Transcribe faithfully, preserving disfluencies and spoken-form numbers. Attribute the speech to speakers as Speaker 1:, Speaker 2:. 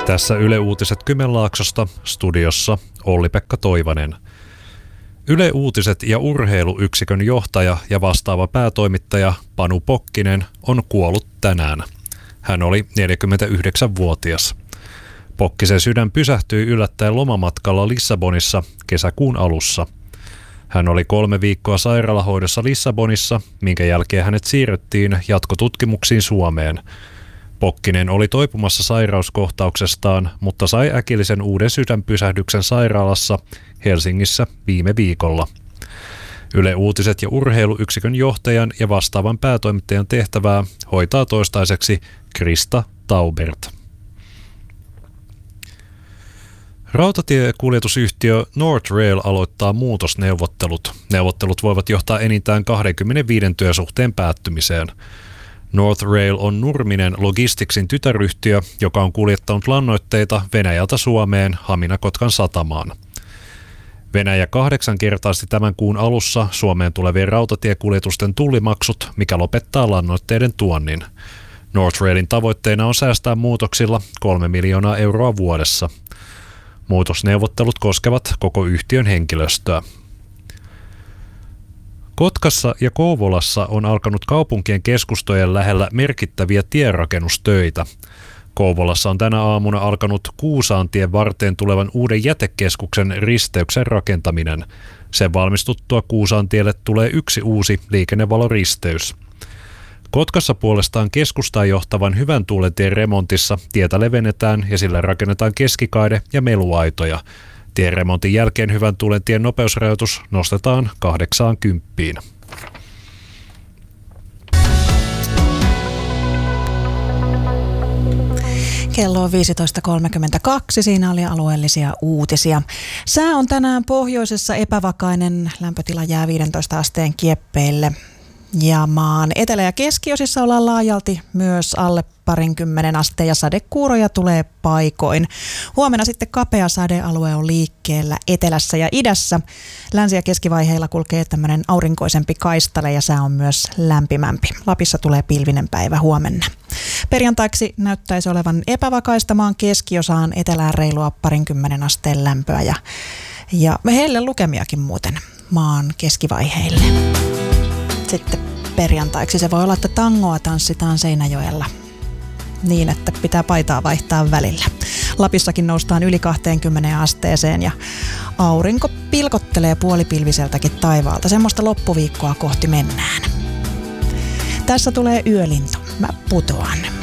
Speaker 1: Tässä Yle Uutiset Kymenlaaksosta, studiossa Olli-Pekka Toivanen. Yle Uutiset ja urheiluyksikön johtaja ja vastaava päätoimittaja Panu Pokkinen on kuollut tänään. Hän oli neljäkymmentäyhdeksänvuotias. Pokkisen sydän pysähtyi yllättäen lomamatkalla Lissabonissa kesäkuun alussa. Hän oli kolme viikkoa sairaalahoidossa Lissabonissa, minkä jälkeen hänet siirrettiin jatkotutkimuksiin Suomeen. Pokkinen oli toipumassa sairauskohtauksestaan, mutta sai äkillisen uuden sydänpysähdyksen sairaalassa Helsingissä viime viikolla. Yle Uutiset ja urheiluyksikön johtajan ja vastaavan päätoimittajan tehtävää hoitaa toistaiseksi Krista Taubert. Rautatiekuljetusyhtiö North Rail aloittaa muutosneuvottelut. Neuvottelut voivat johtaa enintään kaksikymmentäviisi työsuhteen päättymiseen. North Rail on Nurminen Logisticsin tytäryhtiö, joka on kuljettanut lannoitteita Venäjältä Suomeen Hamina-Kotkan satamaan. Venäjä kahdeksankertaisti tämän kuun alussa Suomeen tulevien rautatiekuljetusten tullimaksut, mikä lopettaa lannoitteiden tuonnin. North Railin tavoitteena on säästää muutoksilla kolme miljoonaa euroa vuodessa. Muutosneuvottelut koskevat koko yhtiön henkilöstöä. Kotkassa ja Kouvolassa on alkanut kaupunkien keskustojen lähellä merkittäviä tienrakennustöitä. Kouvolassa on tänä aamuna alkanut Kuusaantien varteen tulevan uuden jätekeskuksen risteyksen rakentaminen. Sen valmistuttua Kuusaantielle tulee yksi uusi liikennevaloristeys. Kotkassa puolestaan keskustaan johtavan Hyvän tuulen tien remontissa tietä levennetään ja sillä rakennetaan keskikaide ja meluaitoja. Tien remontin jälkeen Hyvän tuulen tien nopeusrajoitus nostetaan kahdeksaan kymppiin.
Speaker 2: Kello on viisitoista kolmekymmentäkaksi, siinä oli alueellisia uutisia. Sää on tänään pohjoisessa epävakainen, lämpötila jää viidentoista asteen kieppeille. Ja maan etelä- ja keskiosissa ollaan laajalti myös alle parinkymmenen asteen ja sadekuuroja tulee paikoin. Huomenna sitten kapea sadealue on liikkeellä etelässä ja idässä. Länsi- ja keskivaiheilla kulkee tämmöinen aurinkoisempi kaistale ja sää on myös lämpimämpi. Lapissa tulee pilvinen päivä huomenna. Perjantaiksi näyttäisi olevan epävakaista, maan keskiosaan etelään reilua parinkymmenen asteen lämpöä ja, ja heille lukemiakin muuten maan keskivaiheille. Sitten perjantaiksi se voi olla, että tangoa tanssitaan Seinäjoella niin, että pitää paitaa vaihtaa välillä. Lapissakin noustaan yli kaksikymmentä asteeseen ja aurinko pilkottelee puolipilviseltäkin taivaalta. Semmoista loppuviikkoa kohti mennään. Tässä tulee yölintu. Mä putoan.